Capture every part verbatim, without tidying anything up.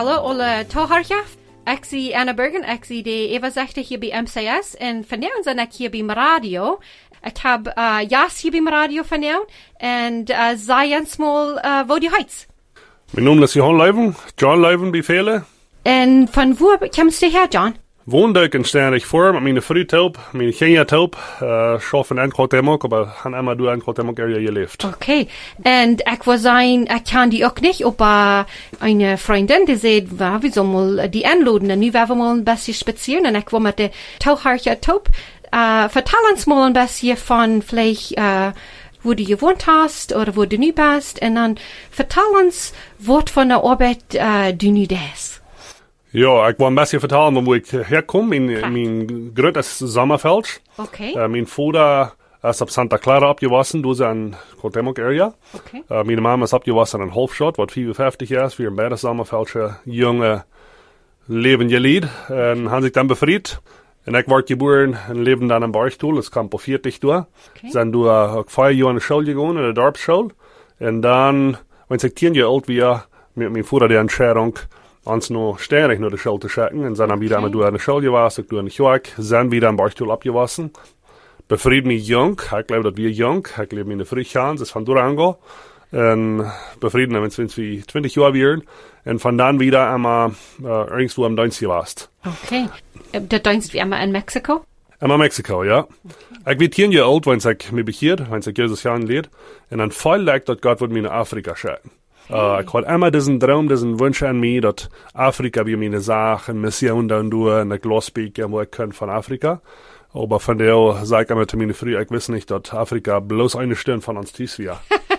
Hallo alle toehoorders. Ik zie Anna Bergen, ik zie de Eva Zegte hier bij M C S en vanavond ben ik hier bij mijn radio. Ik heb uh, Jas hier bij mijn radio vanavond en uh, zij en small uh, wo die heights. Mijn naam is Johan Leuven, John Leuven bij velen. En van waar komst je her, John? Woonduik en staan ik voor met mijn vriendtulp, mijn Kenia-tulp. Uh, Schof en Enkeltemok, maar han immer du Enkeltemok area geleefd. Oké, okay. En ik was een, ik kan die ook niet op uh, een vriendin die zei, well, we zullen mal die aanloden en nu werden we mal een beetje spazieren en ik wil met de touwhartje tulp. Uh, vertel ons mal een beetje van vielleicht, uh, wo du gewohnt hast oder wo du nu bist en dan vertel ons wat van de arbeid uh, du nu des. Ja, ik wil een beetje vertellen van waar ik herkom. Mijn, mijn groot is Sommerfeld. Oké. Okay. Uh, mijn vader is op Santa Clara opgewassen, dus in Enkeltemok area. Oké. Okay. Uh, mijn mama is opgewassen in Halfshot, wat vijfenvijftig jaar is. We zijn beide Sommerveldse jonge leven geleid. En hebben zich dan bevrijd. En ik word geboren en leefde dan in Barchtoel, dat kwam op veertig door. Okay. Zijn toen uh, ook vijf jaar in de school gegaan, in de dorpsschool. En dan, wanneer ik tien jaar oud was, met mijn vader die Entscheidung, ons nog ständig naar de school te schicken. En zijn dan wieder okay. in de school gewassen, ik in de Joak, zijn wieder in Barchtoel opgewassen. Bevrijd me jong, ik geloof dat we jong, ik leef in de Vrijgaan, dat is van Durango. En bevrieden hebben sinds we twintig jaar weer. En van dan wieder einmal uh, irgendwo am Dienst gewarst. Oké. Okay. De Dienst wie immer in Mexico? Immer Mexico, ja. Okay. Ik weet tien jaar oud, wanneer ik me bekeerd, wanneer ik Jezus Jahren leed. En dan voll lijkt dat God wordt me naar Afrika schicken. Okay. Uh, ik had immer diesen Traum, diesen Wunsch an mich, dat Afrika wie meine Sache, eine Mission dann durch, und ich losspeake, wo ich kann von Afrika. Aber von der sage ich immer zu meinen Früh, ich weiß nicht, dass Afrika bloß eine Stirn von uns tief wäre.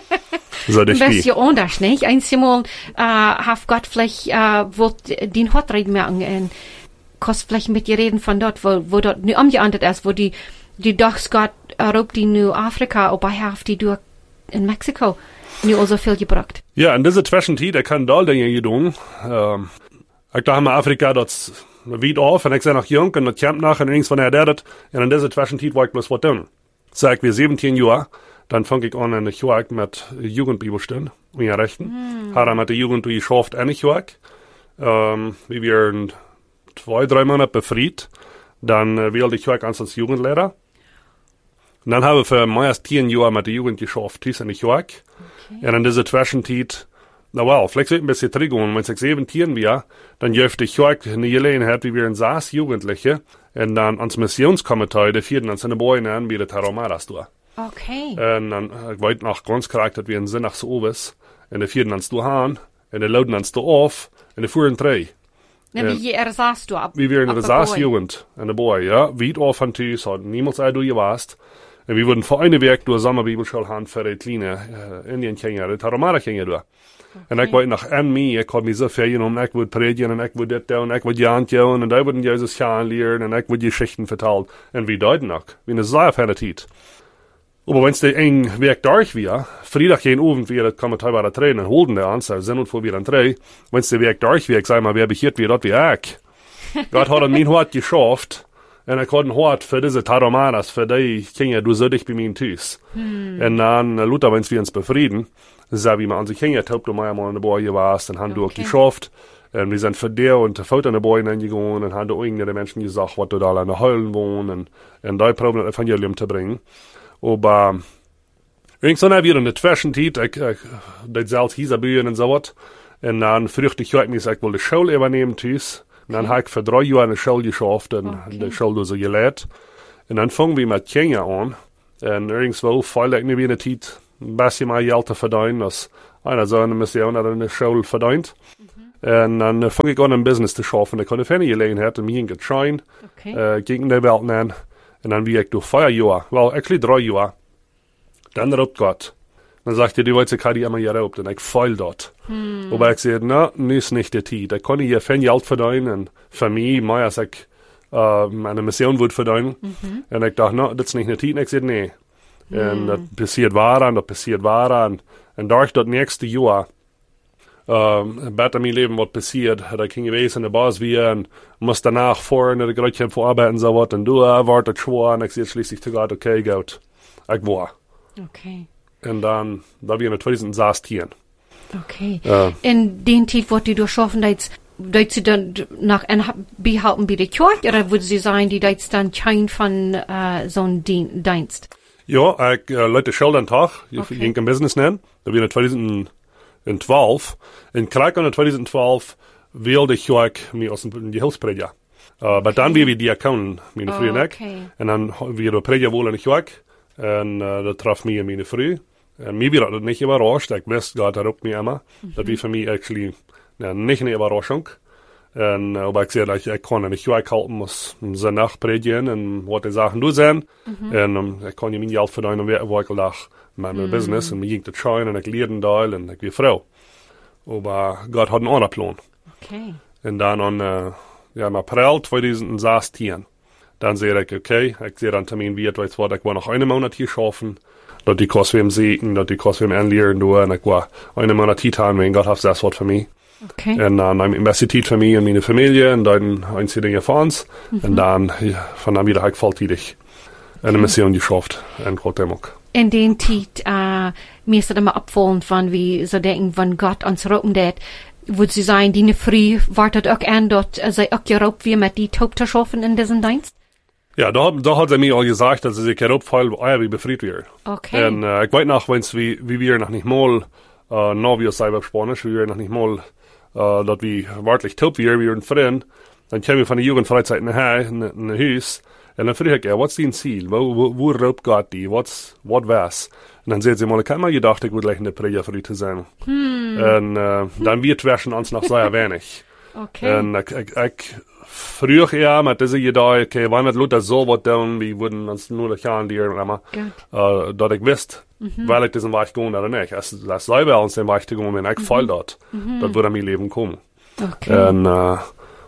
So ein bisschen anders, nicht? Einmal äh, hat Gott vielleicht äh, wollt den Hot reden machen und kannst vielleicht mit dir reden von dort, wo, wo dort nu umgeändert ist, wo die, die doch Gott erlaubt die nu Afrika, aber er hat die durch in Mexiko nu auch so viel gebracht. Ja, in dieser Zwischenzeit, ich kann da Dinge getan. Ähm, ich dachte mal, Afrika, das weit auf, und ich sei noch jung, und das kommt nach, und irgendwann er das, und in dieser Zwischenzeit wollte ich bloß was tun. Sag wir siebzehn Jahre, dann fange ich an in der Joak mit Jugendbibelstunden, in der Rechten. Mm. Habe mit der Jugend geschafft in der Joak. Ähm, wie wir in zwei, drei Monate befreit. Dann äh, wählte ich Joak als Jugendlehrer. Und dann habe ich für meist zehn Jahre mit der Jugend geschafft, dies in der Joak. Okay. Und in dieser Zwischenzeit, na well, vielleicht wird ein bisschen zurückgehen, wenn ich siebzehn war, dann dürfte ich Joak eine Gelegenheit, wie wir in saß Jugendliche, und dann ans Missionskomitee, der vierten an seine Beine an, wie der Taromaras durch. Okay. En dan, ik weet nog ganz correct dat we een zin nach zo was. En de vierden ans aan, en de louden ans af, en de voeren twee. En wie je er saß du ab? Wie wir in der Saßjugend, en de boy, ja, weit af van thuis, had niemals uit du gewaast. En we wurden voor eine Werk door Sommerbibelschule gaan voor de kleine uh, Indien-Kinder, de Taromara-Kinder door. En ik weet nog en mij, ik had me zo veel genomen, ik wil predigen, en ik wil dit doen, ik wil Jant doen, en daar worden Jezus gaan leren, en ik wil Geschichten vertellen. En wie deuten nog, wie een zeer fijne tijd. Aber wenn's der eng Werk durch wir, Freitag gehen Abend wir, das kann man teilweise drehen, dann holen der ans, sind und vor wir dann drehen. Wenn's der Werk durch wir, sag mal, wer behiert wir dort wie ich. Gott hat an mein Hort geschafft, und er hat ein Hort für diese Taromaras, für die Kinder, du sollst dich bei mir Tüß. Hm. Und dann, Luther, wenn's wir uns befrieden, sag wie man an sich Kinder, taub du mal mal in der Boy warst, dann haben okay. du auch geschafft. Und wir sind für der und der Vater in der Boy hineingegangen, und haben da irgendeine Menschen gesagt, was du da an der Heulen wohnen, und, und da probieren das Evangelium zu bringen. Aber irgendwann haben wir in der Zwischenzeit, ich, ich, das selbst hieß Bühnen und so was, und dann fürchte ich heute mich, ich will die Schule übernehmen, tüß. Und dann habe ich für drei Jahre in der Schule geschafft, und okay. die Schule so gelehrt. Und dann fangen wir mit Kinder an, und irgendwo feilt ich nicht wie eine Zeit, ein bisschen mehr Geld zu verdienen, als einer so eine Mission hat in der Schule verdient. Mhm. Und dann fange ich an, ein Business zu schaffen. Ich konnte keine Gelegenheit, und mich hingetragen, okay. äh, gegen die Welt nehmen. En dan wie ik door vier jaar, wel, actually drie jaar. Dan roept God. Dan zegt hij, die weet ik, had die immer geroopt. En ik feil dat. Hmm. Maar ik zei, nou, nu is niet de tijd. Ik kon hier veel geld verdienen. En voor mij, maar als ik uh, eine Mission würde verdienen. Mm-hmm. En ik dacht, nou, dat is niet de tijd. En ik zei, nee. Hmm. En dat passiert waar, en dat passiert waar. En, en door dat nächste jaar, Um, beter mijn leven wat passiert, dat ik ging geweest in de bas weer en moest danach voor naar de grootje voor arbeiden zo wat en doe wordt het schwaar en ik zei schließlich te God, oké, goed, ik waar. Oké. En dan, dat we in twintig zestien. Oké. Uh, in die tijd wat je doorschaffen, dat Deed ze dan nog en behalten bij de kerk, of would ze zijn die deed dan kein van uh, zo'n dien, dienst? Ja, ik uh, leid de school aan dag. Je Okay. ging een business nennen. Dat was in twintig twaalf. En krijg in twintig twaalf wilde ik mij als een hulpsprediger. Uh, maar dan weer we diakonen, mijn Oh, vriend en ik. okay. En dan weer de prediger wohl in de kerk. En uh, dat traf mij en mijn vriend. En mij werd dat niet überrascht. Ik wist God daarop niet immer. Mm-hmm. Dat was voor mij actually ja, niet een überraschung. En uh, ik zei dat ik kon in de kerk halten, moest ze nacht predigen en wat die zaken doen zijn. Mm-hmm. En um, ik kon je mijn geld verdienen en waar ik al dag met mijn mm. business. En ik ging te trainen en ik leerde daar en ik weer vrouw. Maar God had een ander plan. Okay. En dan in uh, ja, in april twintig zestien. Dan zei ik, oké, okay, ik zei dan termin weer, weet wat, ik wil nog een maand hier schaffen. Dat die kost weer zitten, dat die kost weer aanleren doen. En ik wil een maand tijd hebben, en God heeft dat wat voor mij. Okay. En dan uh, beste tijd voor mij en mijn familie. En dan een paar dingen voor ons. Mm-hmm. En dan, ja, van dan weer heb ik volltijdig een mission geschafft. En God hem ook. In den tijd, uh, meestal immer opvallen van wie zo denken van God ons roepen dat. Would ze zijn, die vrij, wordt het ook aan dat uh, zij ook geroepen weer met die Taub te schaffen in deze dienst? Ja, da, da hat er mir auch gesagt, dass er sich geroepfall, ah ja, wie befreit wird. Okay. Und äh, ich weiß noch, wenn's wie, wie wir noch nicht mal, äh, noch wie es selber Spanisch, wie wir noch nicht mal, äh, dass wir wirklich taub wir, wir sind Freund, dann kämen wir von der Jugendfreizeit nachher in ein Haus, und dann frage ich, ja, was ist dein Ziel? Wo, wo, wo raubt Gott die? Was, was was? Und dann sagt sie mal, ich habe mir gedacht, ich würde gleich in der Prediger für dich sein. Hm. Und äh, dann wird zwischen uns noch sehr wenig. Okay. Und ich, ich, ich früher ja, mit dieser Idee, okay, wenn wir Luther so was tun, wir würden uns nur noch an dir, aber, äh, dass ich wüsste, mhm. weil ich diesen Weg gehen oder nicht. Es, das selber uns den Weg zu gehen, wenn ich mhm. voll dort, mhm. das würde mein Leben kommen. Okay. Und, äh,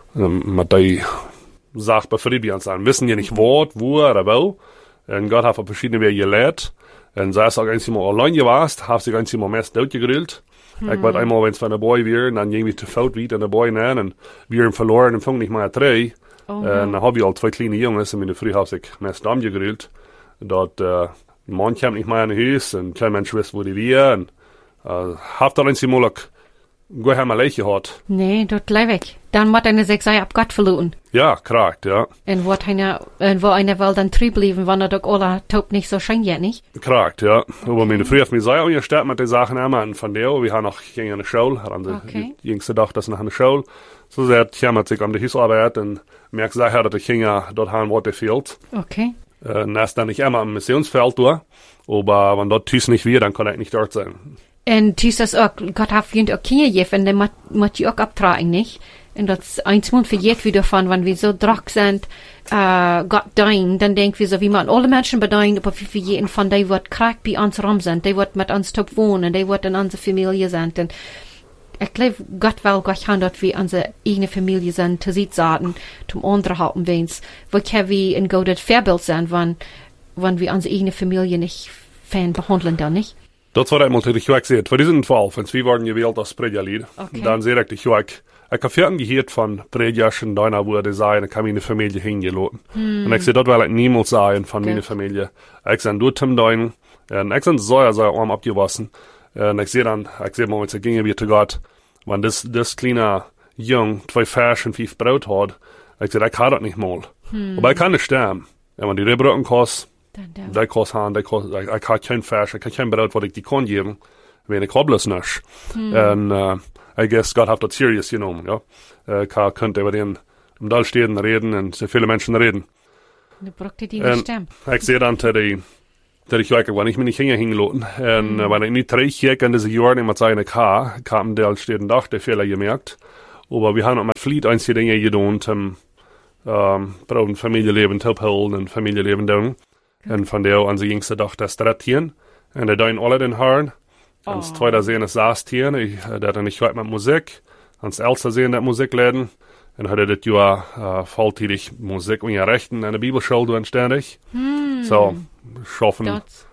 mit der Sache befriedigt uns an. Wissen ja nicht, wo, wo oder wo. Und Gott hat auf verschiedene Wege gelehrt. Und sei es auch ein Mal allein gewesen, hat sich ein Mal meist durchgegrillt. Hmm. Ich weiß einmal, wenn es von der Boy wäre, dann irgendwie zu faul wird und der Boy nein, und wir haben verloren und fangen nicht mehr drei. Oh, und no. Dann habe ich halt zwei kleine Jungs und meine Frau hat sich meist gegrillt. Dort, äh, ein Mann kommt nicht mehr in das Haus und kein Mensch weiß, wo die wir, und, äh, habt dann ein Mal gut haben wir Leiche gehabt. Nee, dort bleib ich. Dann muss eine sechs ab Gott verloren. Ja, korrekt, ja. Und wo eine, und wo eine will dann trüb bleiben, wenn er doch alle Taub nicht so scheint, ja, nicht? Korrekt, ja. Aber meine Frau hat mir gesagt, oh, ihr steht mit den Sachen immer, und von der, wir haben noch gegen eine Schule, haben sie, okay. die jüngste Dag, das nach einer Schule. So sehr, ich habe sich um die Hausarbeit, und merkt sich, dass die Kinder dort haben, wo der fehlt. Okay. Und das ist dann nicht immer im Missionsfeld, durch. Aber wenn dort Tüß nicht wird, dann kann ich nicht dort sein. Und Tüß das auch, Gott hat für auch Kinder gegeben, dann muss, muss die auch abtragen, nicht? Und das eins Mal vergeht wieder von, wenn wir so drack sind, äh, Gott dein, dann denken wir so, wie man alle Menschen bedeuten, aber für jeden von die wird krank bei uns rum sind, die wird mit uns top wohnen, die wird in unserer Familie sind. Und ich glaube, Gott will Gott haben, dass wir unsere eigene Familie sind, zu sich sagen, zum anderen halten wens, wo können wir ein gutes Vorbild sein, wenn, wenn wir unsere eigene Familie nicht fan behandeln, dann nicht? Das war einmal, die ich gesehen zwanzig zwölf, und wir waren gewählt als Predigerlied. Okay. Dann sehe ich, ich Ich habe viel gehört von Predigerschen, da wo die sagen, ich habe meine Familie hingelassen. Hmm. Und ich sage, das will ich niemals sagen von meiner Familie. Ich sage, du Tim dein, und ich sage, so, so arm abgewaschen. Und ich sehe dann, ich sehe mal, wenn gingen wir zu Gott, wenn das, das kleine Jung zwei Fäsch und fünf Brot hat, ich sage, ich kann das nicht mal. Hmm. Aber ich kann nicht sterben. Und wenn die Rebroten kostet, die kostet haben, die kostet, ich, ich habe kein Fäsch, ich habe kein Brot, was ich die kann geben, wenn ich habe es nicht. Hmm. Und, uh, I guess Gott hat das serious genommen, ja. Äh, kann, könnte über den, im Dallstehen reden und so viele Menschen reden. Du brauchst die nicht stemmen. Ich sehe dann, dass ich, dass ich wirklich, wenn ich mich nicht hingelassen, und mm. wenn ich nicht drei Jahre in diese Jahren immer seine K, kam der Dallstehen Dach, der Fehler gemerkt. Aber wir haben auch mit Fleet einige Dinge getan, um, ähm, brauchen Familienleben zu helfen und Familienleben tun. Okay. Und von der an sie jüngste Dach das Stratien. Und der dein alle den Haaren. Und das zweite sehen ist saßt hier, ich, der hat nicht gehört mit Musik. Und das älteste sehen, der Musikleden. Und hat er das Jahr, äh, volltätig Musik und ja Rechten in der Bibelschule ständig. Hmm. So, schaffen,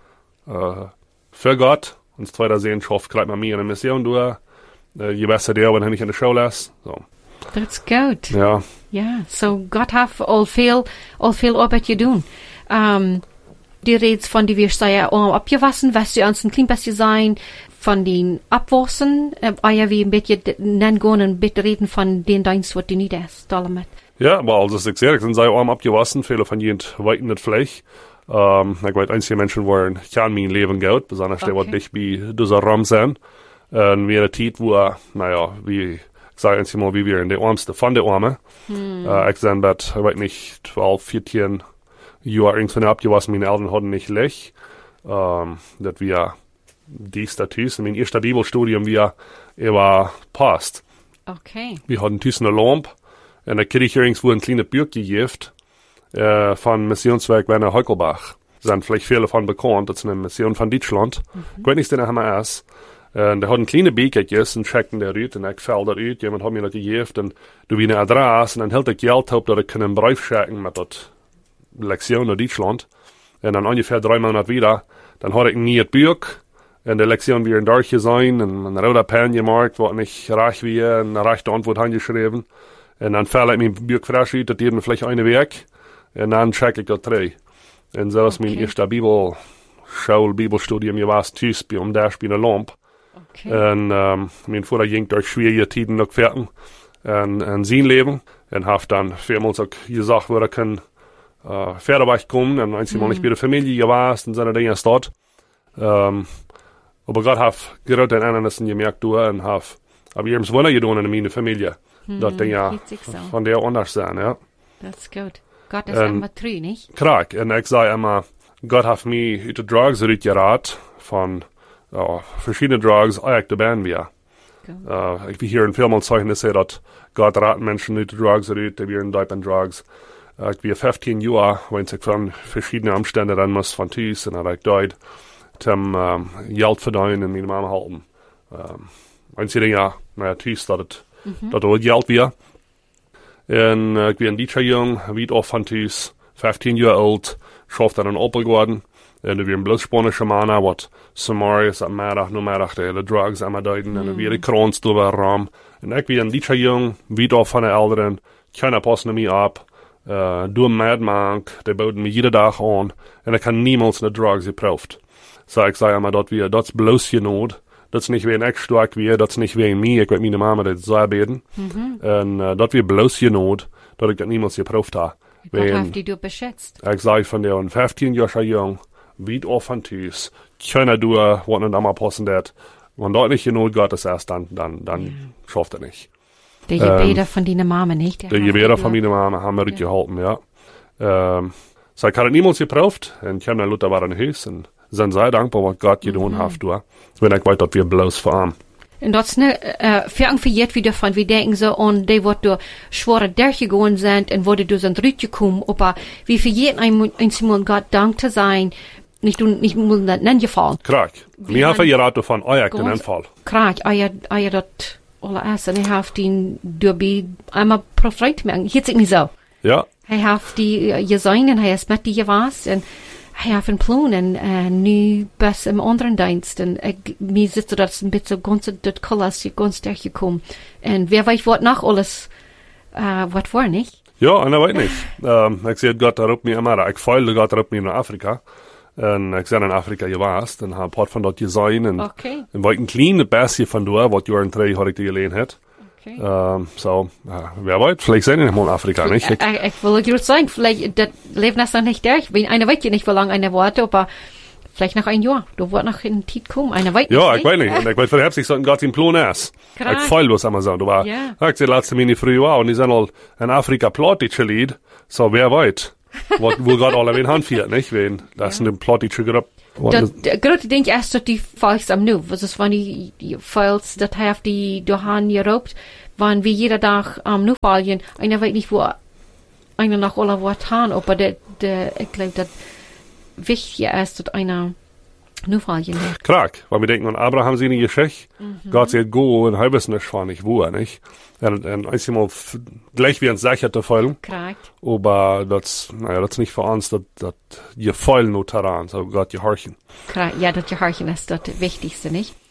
äh, für Gott. Und das zweite sehen, schafft gleich mal mir in der Mission durch. Äh, je besser der, wenn er nicht in der Schule ist. So. That's good. Ja. Yeah, so Gott hat all viel, all viel Arbeit getan. Um, die Reds von die wir sagen, oh, abgewassen, was du uns ein klein bisschen sein, von den Abwursen, äh, ja, wie ein bisschen nennen gehen und ein bisschen reden von den Dienst, was du nicht hast, damit. Ja, aber also ich sehe, ich sind sehr arm abgewassen, viele von ihnen weiten nicht Fleisch. Ähm, ich weiß, einige Menschen wollen, ich kann mein Leben Geld, besonders okay. der, was nicht wie dieser Raum sein. Und wir eine Zeit, wo, naja, wie, ich sage jetzt mal, wie wir in der Armste von der Arme. Hm. Äh, ich sage, ich weiß nicht, zwölf, vierzehn Jahre irgendwann abgewassen, meine Eltern hatten nicht Lech. Ähm, dass wir die Status, in meinem ersten Bibelstudium, wir, er war passt. Okay. Wir hatten tussen eine Lampe, in der Kirche irgendwo ein kleines Buch gegeben, äh, von Missionswerk Werner Heukelbach. Sind vielleicht viele von bekannt, das ist eine Mission von Deutschland. Mhm. Ich weiß nicht, den haben wir erst. Und der hat ein kleines Beker gegessen, und checkten der ut, und ich fällt der ut, jemand hat mir das gegeben, und du wie eine Adresse, und dann hält ich Geld auf, dass ich einen Brief schicken mit der Lektion in Deutschland. Und dann ungefähr drei Monate wieder, dann hatte ich nie ein Buch, und die Lektion wieder in Deutsch sein, und ein roter Pen gemacht, was nicht reich wie, und eine rechte Antwort angeschrieben. Und dann fällt ich mein Buch frisch ut, das geht vielleicht eine Weg, und dann check ich das drei. Und so ist mein erster Bibelschule, Bibelstudium gewesen, tüß, bei um der Spiel eine Lampe. Okay. Und ähm, mein Vater ging durch schwierige Zeiten noch fertig und, und sein Leben. Und hat dann vielmals auch gesagt, wo er kann äh, Pferdeweg kommen. Und einmal mm. nicht bei der Familie gewesen und seine Dinge dort. Ähm, aber Gott hat gerade den anderen gemerkt, du, und hat aber irgendwas Wunder getan in meiner Familie. Mm, das Dinge so. Von der anders sein, ja. Das ist gut. Gott ist immer treu, nicht? Krank. Und ich sage immer, Gott hat mich aus der Drugs rausgeraten von ja, verschiedene Drugs, eigentlich der Band wir. Uh, ich will hier in vielen Zeichen sehen, dass Gott raten Menschen aus der Drugs raus, die wir in Deutschland Drugs. Uh, ich bin fünfzehn Jahre, wenn ich von verschiedenen Umständen dann muss von Tisch und ich dort zum um, Geld verdienen und meine Mama halten. Um, einzige Dinge, naja, Tisch, dass mhm. das Geld wir. Und uh, ich bin ein D J jung, wie auch von Tisch, fünfzehn Jahre alt, schafft dann ein Opel geworden. En er weer een bloedspanische mannen, wat Samarias am middag, no middag, de, de drugs aan mijn duiden, en er weer de krons door de raam. En ik weer een liedje jong, wie daar van de ouderen, keiner passen mij op, uh, doe mij mank, die boden me jede dag aan, en ik heb niemals de drugs geproefd. So ik zei maar dat weer, dat is bloos je nood, dat is niet weer een ik sterk weer, dat is niet weer mij, ik weet mijn mama dat zei beden, mm-hmm. en uh, dat weer bloos je nood, dat ik dat niemals geproefd heb. Wat heeft die du beschätzt? Ik zei van der vijftien jaar jong, wie auch von Tisch, keiner du, was nicht einmal passen wird. Wenn dort nicht genug Gottes erst, dann, dann, dann ja. schafft er nicht. Der Gebete ähm, von deiner Mama, nicht? Der, der Gebete von meiner Mama haben wir ja. geholfen, ja. Ähm, so ich habe niemals geprüft, und ich habe dann Luther war in Haus, und sind sehr dankbar, was Gott getan mhm. hat, du. Wenn ich weiß, dass wir bloß verarmen. Und das ist ne, äh, für irgendwie wieder von, wir denken so, und die, wo du schwere durchgegangen sind, und wo du sind zurückgekommen, aber wie für jeden einmal Gott Dank zu sein, nicht du nicht muss das nennen gefallen. Krank. Mir haben ja gerade von euch den Anfall. Krank, euer euer dort alle essen. Ich habe den Derby einmal profitiert mir. Jetzt ist mir so. Ja. Ich habe die gesehen und ich mit die was und ich habe einen Plan und äh, nu bis im anderen Dienst und ich, mir sitzt das ein bisschen ganz dort Kolas ganz durchgekommen und wer weiß was nach alles äh, was war nicht. Ja, und ich weiß nicht. ähm, ich sehe Gott darauf mir immer. Ich feile Gott darauf mir in Afrika. En ik ben in Afrika geweest en heb een paar van dat gezien. En okay. en wat een kleine beetje van door, wat jaar en drie had ik die geleend had. Okay. Um, so, uh, wer weet, vielleicht zijn we nog mal in Afrika, nicht? Ich, ich, ich will gerade sagen, vielleicht, das lebt das noch nicht durch. Einer weiß ja nicht, wie lange einer wartet, aber vielleicht nach ein Jahr. Du wirst noch in die Zeit kommen, einer weiß nicht. Ja, ich weiß nicht. Und ich weiß, verhebt sich so ein Gott im Plan ist. Ich feil was immer so. Du war, ja. Ich sehe letzte Mini früh war und die sind all in Afrika plottische Lied. So, wer weiß. Wo, wo Gott alle in Hand fährt, nicht? Wen, das ja. Sind die plottische Gruppe. Gerade denke ich erst, dass die Files am Nu, was ist, wenn die, die Files, das hat die Dohan geraubt, waren wie jeder Tag am Nu fallen. Einer weiß nicht, wo einer nach aller Wort haben, aber der, der, ich glaube, das Wichtige ist, dass einer Nu fallen hat. Krank, weil wir denken, an Abraham seine Geschichte, mhm. Gott sagt, go, und halbes nicht, war nicht wo, nicht? Und, und einmal gleich wie ein sicherte Fall. Krank. Aber das, naja, das ist nicht für uns, dass, dass ihr Fall nur daran, so Gott gehorchen. Krank, ja, das gehorchen ist das Wichtigste, nicht?